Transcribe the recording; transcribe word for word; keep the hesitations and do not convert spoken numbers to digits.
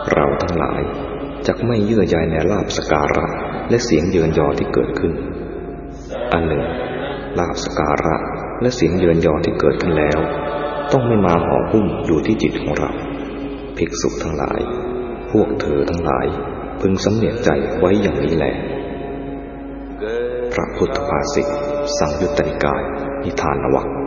เราทั้งหลายจักไม่เยื่อใยในลาภสการะและเสียงเยินยอที่เกิดขึ้นอันหนึ่งลาภสการะและเสียงเยินยอที่เกิดขึ้นแล้วต้องไม่มาห่อหุ้มอยู่ที่จิตของเราภิกษุทั้งหลายพวกเธอทั้งหลายพึงสำเนียกใจไว้อย่างนี้แลพระพุทธภาษิตสังยุตตนิกายนิทานวรรค